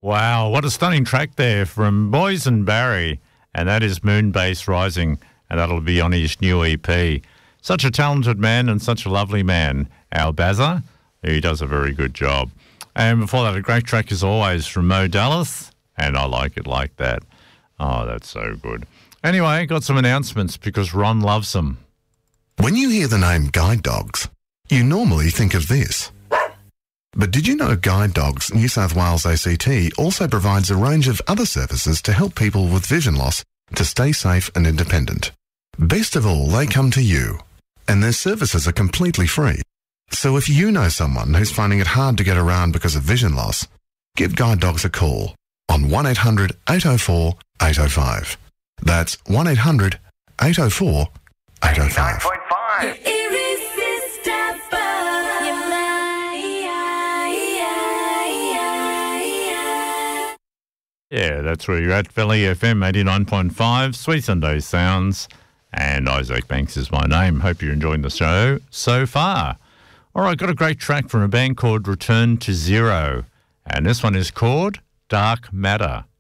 Wow, what a stunning track there from Boysen Barry, and that is Moonbase Rising, and that'll be on his new EP. Such a talented man and such a lovely man, our Bazza. He does a very good job. And before that, a great track as always from Mo Dallas, and I Like It Like That. Oh, that's so good. Anyway, got some announcements because Ron loves them. When you hear the name Guide Dogs, you normally think of this. But did you know Guide Dogs New South Wales ACT also provides a range of other services to help people with vision loss to stay safe and independent? Best of all, they come to you, and their services are completely free. So if you know someone who's finding it hard to get around because of vision loss, give Guide Dogs a call on 1800 804 805. That's 1800 804 805. 89.5. Yeah, that's where you're at, Valley FM 89.5, Sweet Sunday Sounds, and Isaac Banks is my name. Hope you're enjoying the show so far. All right, got a great track from a band called Return to Zero, and this one is called Dark Matter.